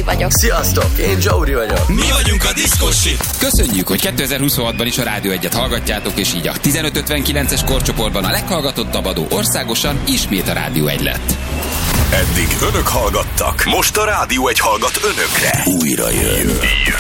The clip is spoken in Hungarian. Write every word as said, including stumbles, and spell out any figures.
vagyok. Sziasztok, én Zsauri vagyok. Mi vagyunk a Diszkosi. Köszönjük, hogy kétezer-huszonhatban is a Rádió egyet hallgatjátok, és így a tizenöt ötvenkilences korcsoportban a leghallgatottabb adó országosan ismét a Rádió egy lett. Eddig önök hallgattak, most a Rádió egy hallgat önökre. Újra jön.